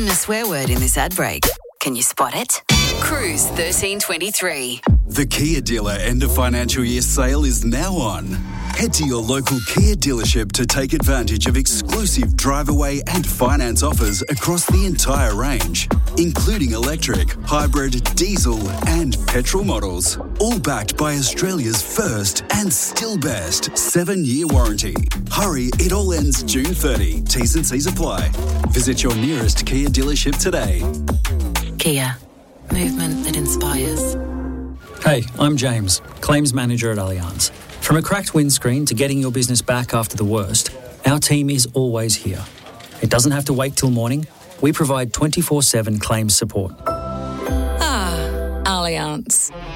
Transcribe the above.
A swear word in this ad break. Can you spot it? Cruise 1323. The Kia dealer end of financial year sale is now on. Head to your local Kia dealership to take advantage of exclusive drive-away and finance offers across the entire range, including electric, hybrid, diesel and petrol models. All backed by Australia's first and still best 7-year warranty. Hurry, it all ends June 30. T's and C's apply. Visit your nearest Kia dealership today. Kia. Movement that inspires. Hey, I'm James, Claims Manager at Allianz. From a cracked windscreen to getting your business back after the worst, our team is always here. It doesn't have to wait till morning. We provide 24/7 claims support. Allianz.